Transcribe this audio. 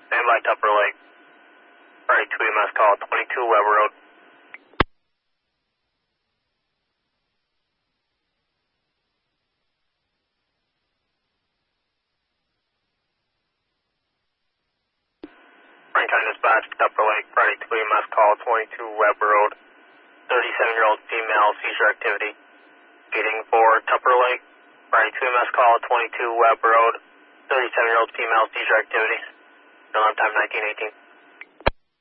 Standby Tupper Lake. Friday 2 EMS call, 22 Weber Road. Franklin Dispatch, Tupper Lake, Friday 2 EMS call, 22 Weber Road. 37-year-old female seizure activity. Gating for Tupper Lake, Friday 2 EMS call, 22 Weber Road. 37-year-old female seizure activity. Still on time 1918.